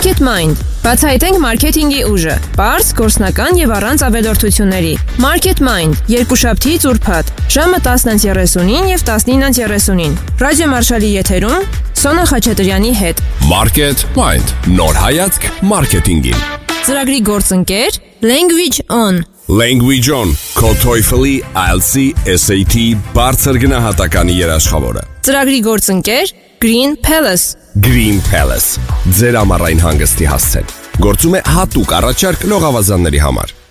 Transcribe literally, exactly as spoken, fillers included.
Market Mind. Բացահայտենք մարքեթինգի ուժը։ Պարզ, գործնական եւ առանց ավելորդությունների։ Market Mind. Երկուշաբթիից ուրբաթ, ժամը տասնից երեսունին եւ տասնինից երեսունին։ Ռադիո Մարշալի եթերում Սոնա Խաչատրյանի հետ։ Market Mind. Նոր հայացք մարքեթինգին։ Ծրագրի գործընկեր Language On. Language On. Քո TOEFL-ի, I E L T S-ի, S A T բարձր գնահատականի երաշխավորը։ Ծրագրի գործընկեր Green Palace. Green Palace. Ձեր ամառային հանգստի հասցեն։ Գործում է հատուկ առաջարկ լողավազանների համար։